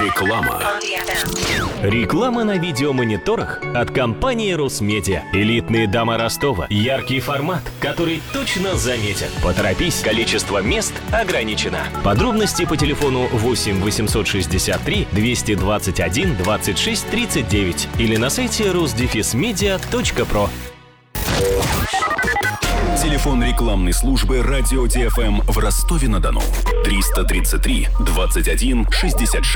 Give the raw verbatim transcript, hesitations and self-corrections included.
Реклама. Реклама на видеомониторах от компании Русмедиа. Элитные дома Ростова. Яркий формат, который точно заметят. Поторопись, количество мест ограничено. Подробности по телефону восемь восемьсот шестьдесят три двести двадцать один двадцать шесть тридцать девять или на сайте русдефисмедиа точка про. Телефон рекламной службы «Радио ди эф эм» в Ростове-на-Дону. триста тридцать три двадцать один шестьдесят шесть.